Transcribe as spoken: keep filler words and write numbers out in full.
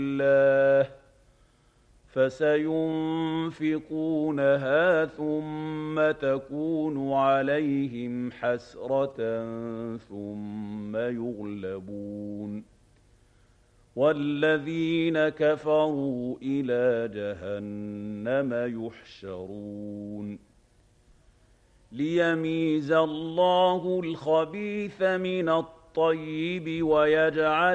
الله فسينفقونها ثم تكون عليهم حسرة ثم يغلبون والذين كفروا إلى جهنم يحشرون ليميز الله الخبيث من الطيب ويجعل